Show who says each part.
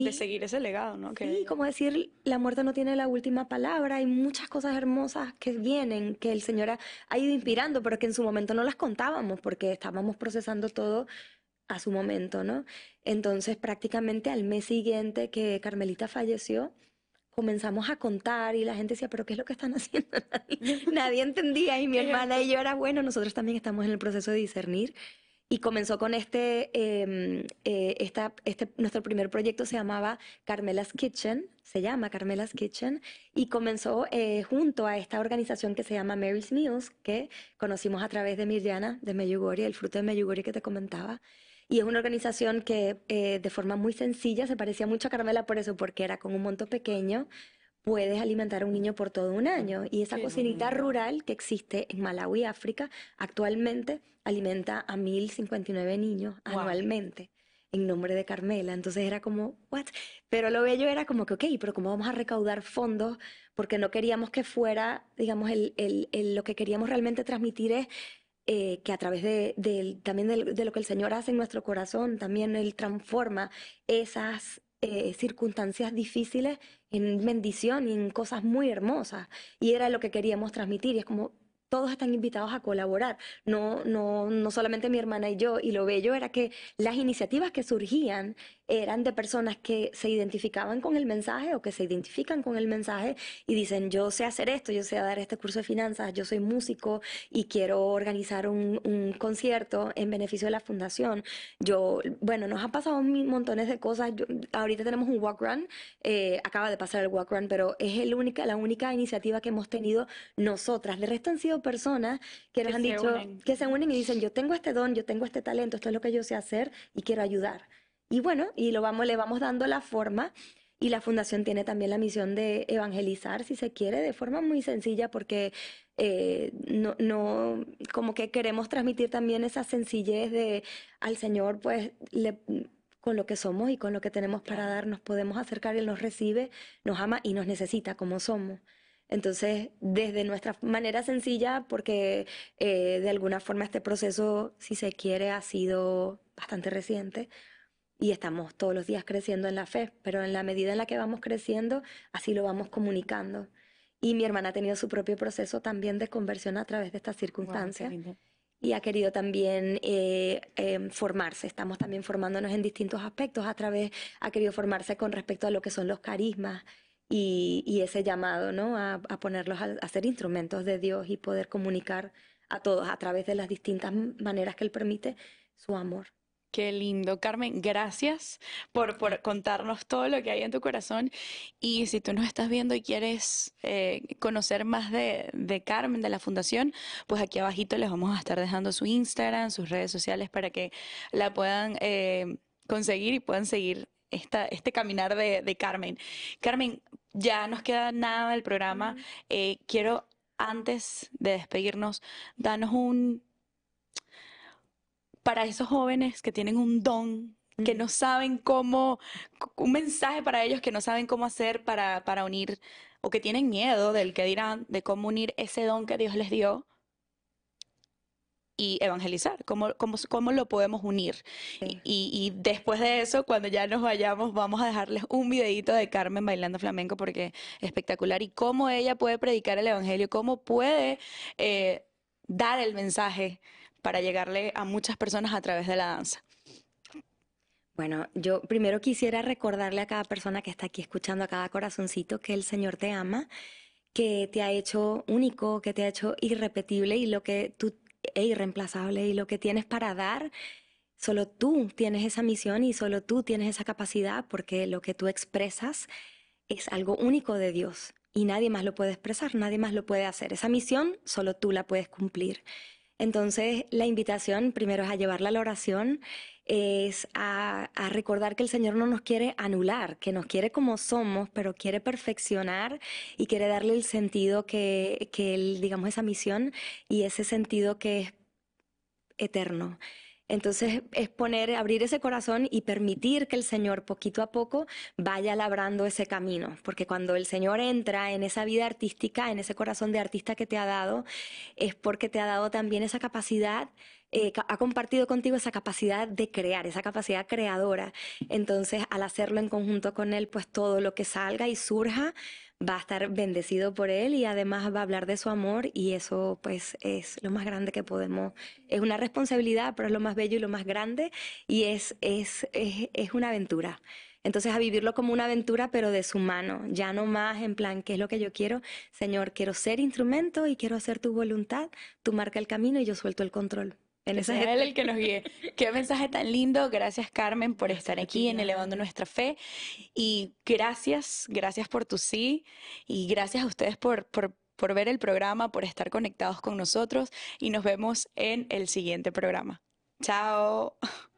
Speaker 1: de
Speaker 2: Sí,
Speaker 1: seguir ese legado, ¿no? Que
Speaker 2: sí,
Speaker 1: ella...
Speaker 2: como decir, la muerte no tiene la última palabra, hay muchas cosas hermosas que vienen, que el Señor ha ido inspirando, pero que en su momento no las contábamos porque estábamos procesando todo a su momento, ¿no? Entonces, prácticamente al mes siguiente que Carmelita falleció, comenzamos a contar y la gente decía, pero ¿qué es lo que están haciendo? Nadie entendía y mi
Speaker 1: ¿Qué es
Speaker 2: hermana y
Speaker 1: esto?
Speaker 2: yo era, bueno, nosotros también estamos en el proceso de discernir y comenzó con nuestro primer proyecto se llamaba Carmela's Kitchen, se llama Carmela's Kitchen, y comenzó junto a esta organización que se llama Mary's Meals, que conocimos a través de Mirjana, de Meyugori, el fruto de Meyugori que te comentaba. Y es una organización que de forma muy sencilla se parecía mucho a Carmela por eso, porque era con un monto pequeño, puedes alimentar a un niño por todo un año. Y esa
Speaker 1: Qué
Speaker 2: cocinita
Speaker 1: lindo.
Speaker 2: rural que existe en Malawi, África, actualmente alimenta a 1059 niños
Speaker 1: Wow.
Speaker 2: anualmente en nombre de Carmela. Entonces era como, ¿what? Pero lo bello era como que, ok, pero ¿cómo vamos a recaudar fondos? Porque no queríamos que fuera, digamos, lo que queríamos realmente transmitir es que a través también de lo que el Señor hace en nuestro corazón, también Él transforma esas circunstancias difíciles en bendición y en cosas muy hermosas. Y era lo que queríamos transmitir. Y es como, todos están invitados a colaborar, no solamente mi hermana y yo. Y lo bello era que las iniciativas que surgían eran de personas que se identificaban con el mensaje o que se identifican con el mensaje y dicen, yo sé hacer esto, yo sé dar este curso de finanzas, yo soy músico y quiero organizar un concierto en beneficio de la fundación. Bueno, nos han pasado montones de cosas. Ahorita tenemos un walk run, acaba de pasar el walk run, pero es la única iniciativa que hemos tenido nosotras. De resto han sido personas que nos
Speaker 1: Que
Speaker 2: han
Speaker 1: se
Speaker 2: dicho,
Speaker 1: unen.
Speaker 2: que se unen y dicen, yo tengo este don, yo tengo este talento, esto es lo que yo sé hacer y quiero ayudar. Y bueno, le vamos dando la forma. Y la fundación tiene también la misión de evangelizar, si se quiere, de forma muy sencilla, porque como que queremos transmitir también esa sencillez de al Señor, pues con lo que somos y con lo que tenemos para
Speaker 1: Claro.
Speaker 2: dar, nos podemos acercar, Él nos recibe, nos ama y nos necesita como somos. Entonces, desde nuestra manera sencilla, porque de alguna forma este proceso, si se quiere, ha sido bastante reciente y estamos todos los días creciendo en la fe, pero en la medida en la que vamos creciendo, así lo vamos comunicando. Y mi hermana ha tenido su propio proceso también de conversión a través de estas
Speaker 1: Wow, qué
Speaker 2: circunstancias
Speaker 1: lindo.
Speaker 2: y ha querido también formarse. Estamos también formándonos en distintos aspectos ha querido formarse con respecto a lo que son los carismas y ese llamado, ¿no? A ponerlos a ser instrumentos de Dios y poder comunicar a todos a través de las distintas maneras que Él permite su amor.
Speaker 1: Qué lindo. Carmen, gracias por contarnos todo lo que hay en tu corazón. Y si tú nos estás viendo y quieres conocer más de Carmen, de la fundación, pues aquí abajito les vamos a estar dejando su Instagram, sus redes sociales para que la puedan conseguir y puedan seguir este caminar de Carmen. Carmen, ya nos queda nada del programa. Quiero, antes de despedirnos, danos para esos jóvenes que tienen un don, que
Speaker 2: Mm.
Speaker 1: no saben cómo, un mensaje para ellos que no saben cómo hacer para unir, o que tienen miedo del que dirán, de cómo unir ese don que Dios les dio y evangelizar, cómo lo podemos unir.
Speaker 2: Sí.
Speaker 1: Y después de eso, cuando ya nos vayamos, vamos a dejarles un videito de Carmen bailando flamenco porque es espectacular y cómo ella puede predicar el evangelio, cómo puede dar el mensaje para llegarle a muchas personas a través de la danza.
Speaker 2: Bueno, yo primero quisiera recordarle a cada persona que está aquí escuchando, a cada corazoncito, que el Señor te ama, que te ha hecho único, que te ha hecho irrepetible y lo que tú e irreemplazable y lo que tienes para dar, solo tú tienes esa misión y solo tú tienes esa capacidad porque lo que tú expresas es algo único de Dios y nadie más lo puede expresar, nadie más lo puede hacer. Esa misión solo tú la puedes cumplir. Entonces, la invitación primero es a llevarla a la oración, es a recordar que el Señor no nos quiere anular, que nos quiere como somos, pero quiere perfeccionar y quiere darle el sentido que él, digamos, esa misión y ese sentido que es eterno. Entonces es abrir ese corazón y permitir que el Señor poquito a poco vaya labrando ese camino, porque cuando el Señor entra en esa vida artística, en ese corazón de artista que te ha dado, es porque te ha dado también esa capacidad ha compartido contigo esa capacidad de crear, esa capacidad creadora. Entonces, al hacerlo en conjunto con él, pues todo lo que salga y surja va a estar bendecido por él y además va a hablar de su amor y eso pues es lo más grande que podemos, es una responsabilidad, pero es lo más bello y lo más grande y es una aventura. Entonces a vivirlo como una aventura, pero de su mano, ya no más en plan, ¿qué es lo que yo quiero? Señor, quiero ser instrumento y quiero hacer tu voluntad, tú marca el camino y yo suelto el control. En
Speaker 1: Que
Speaker 2: esas
Speaker 1: sea Él el que nos guíe. Qué mensaje tan lindo. Gracias, Carmen, por
Speaker 2: gracias
Speaker 1: estar
Speaker 2: a ti,
Speaker 1: aquí en Elevando
Speaker 2: Ana.
Speaker 1: Nuestra Fe. Y gracias, gracias por tu sí. Y gracias a ustedes por ver el programa, por estar conectados con nosotros. Y nos vemos en el siguiente programa. Chao.